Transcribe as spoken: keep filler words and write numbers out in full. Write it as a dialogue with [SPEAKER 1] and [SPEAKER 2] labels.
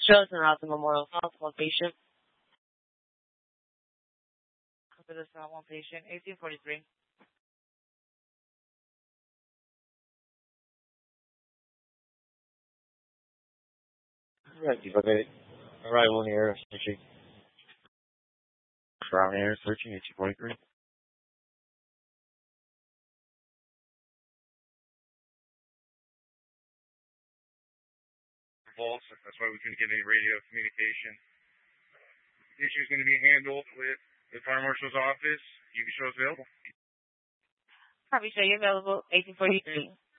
[SPEAKER 1] shows and out to Memorial South, one patient.
[SPEAKER 2] To the South, one patient, eighteen forty-three.
[SPEAKER 3] Right, okay. Arrival here, searching. Brown here, searching, eighteen forty-three.
[SPEAKER 4] False, that's why we couldn't get any radio communication. The issue is going to be handled with the fire marshal's office. You can show us available.
[SPEAKER 2] Copy, show you available, eighteen forty-three.